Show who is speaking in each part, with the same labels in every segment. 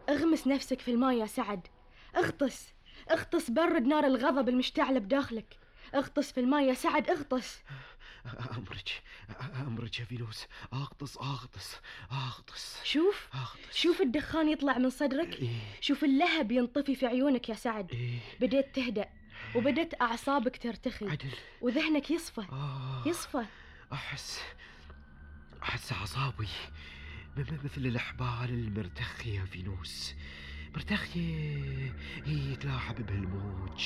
Speaker 1: اغمس نفسك في الماء يا سعد. اغطس برد نار الغضب المشتعلة بداخلك. اغطس في الماء يا سعد، اغطس.
Speaker 2: أمرج يا فينوس. أغطس.
Speaker 1: شوف الدخان يطلع من صدرك. شوف اللهب ينطفي في عيونك يا سعد. بديت تهدأ وبدت أعصابك ترتخي
Speaker 2: عدل.
Speaker 1: وذهنك يصفى.
Speaker 2: أحس أعصابي مثل الأحبال المرتخية فينوس، مرتخية هي تلاحب بهالموج.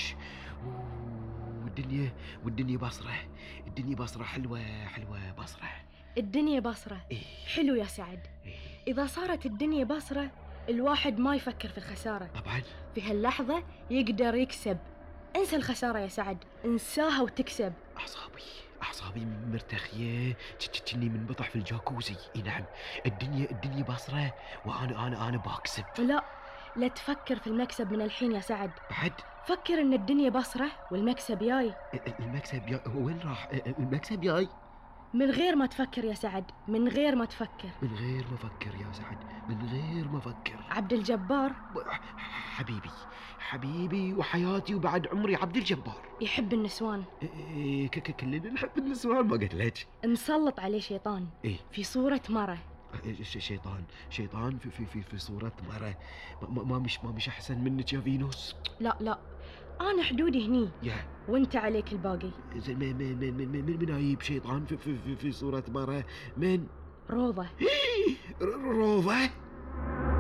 Speaker 2: والدنيا بصرة حلوة بصرة.
Speaker 1: الدنيا بصرة. حلو يا سعد. إذا صارت الدنيا بصرة الواحد ما يفكر في الخسارة.
Speaker 2: طبعا
Speaker 1: في هاللحظة يقدر يكسب. انسى الخسارة يا سعد، انساها وتكسب.
Speaker 2: أعصابي مرتخية كني منبطح في الجاكوزي. نعم، الدنيا بصرة وأنا بكسب.
Speaker 1: لا تفكر في المكسب من الحين يا سعد.
Speaker 2: بعد
Speaker 1: فكر إن الدنيا بصرة والمكسب جاي.
Speaker 2: المكسب جاي؟ وين راح المكسب جاي؟
Speaker 1: من غير ما تفكر يا سعد، من غير ما تفكر.
Speaker 2: من غير ما أفكر يا سعد، من غير ما أفكر.
Speaker 1: عبد الجبار
Speaker 2: حبيبي وحياتي وبعد عمري، عبد الجبار
Speaker 1: يحب النسوان.
Speaker 2: كلنا نحب النسوان، ما قلت لك.
Speaker 1: مسلط عليه شيطان في صورة مرة.
Speaker 2: شيطان في صورة مرة. ما مش أحسن منك يا فينوس؟
Speaker 1: لا أنا حدودي هني وانت عليك الباقي.
Speaker 2: من عيب شيطان في صورة مرة؟ من
Speaker 1: روضة.
Speaker 2: روضة؟